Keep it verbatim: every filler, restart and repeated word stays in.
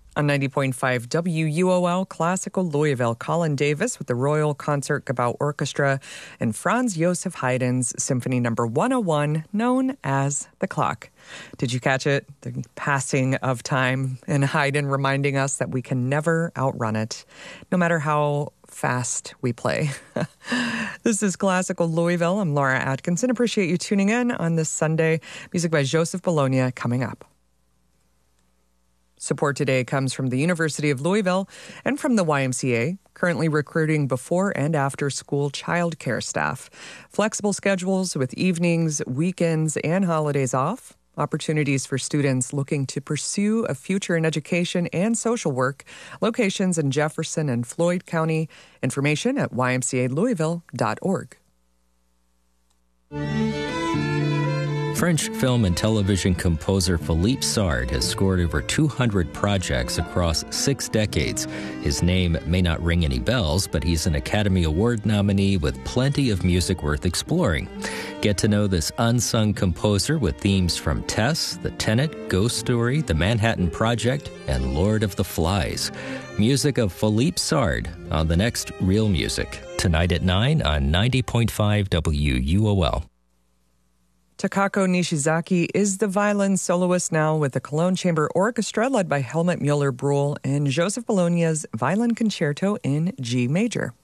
On ninety point five W U O L Classical Louisville, Colin Davis with the Royal Concertgebouw Orchestra and Franz Josef Haydn's Symphony Number one oh one, known as The Clock. Did you catch it? The passing of time, and Haydn reminding us that we can never outrun it, no matter how fast we play. This is Classical Louisville. I'm Laura Atkinson. Appreciate you tuning in on this Sunday. Music by Joseph Bologna coming up. Support today comes from the University of Louisville and from the Y M C A, currently recruiting before and after school childcare staff. Flexible schedules with evenings, weekends, and holidays off. Opportunities for students looking to pursue a future in education and social work. Locations in Jefferson and Floyd County. Information at y m c a louisville dot org. French film and television composer Philippe Sard has scored over two hundred projects across six decades. His name may not ring any bells, but he's an Academy Award nominee with plenty of music worth exploring. Get to know this unsung composer with themes from Tess, The Tenant, Ghost Story, The Manhattan Project, and Lord of the Flies. Music of Philippe Sard on the next Real Music, tonight at nine on ninety point five W U O L. Takako Nishizaki is the violin soloist now with the Cologne Chamber Orchestra led by Helmut Mueller-Bruhl and Joseph Bologna's Violin Concerto in G major.